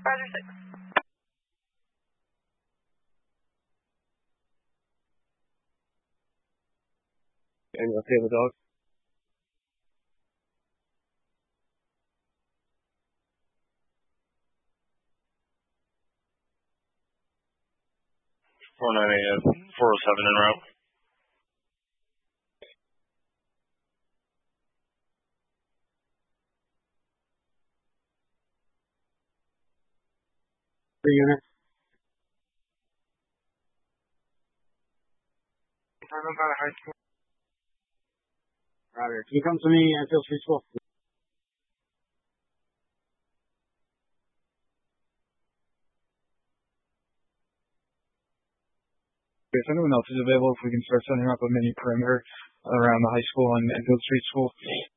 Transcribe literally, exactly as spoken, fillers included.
Roger, six. And you'll see the dog? four nine eight, four oh seven en route. Three units. Talking about a high school. Roger. Can you come to me at Field Street School? If anyone else is available, if we can start setting up a mini perimeter around the high school and, and Field Street School.